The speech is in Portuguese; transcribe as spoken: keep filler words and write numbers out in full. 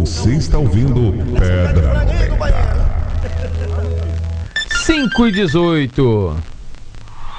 Você está ouvindo Pedra noventa. cinco e dezoito.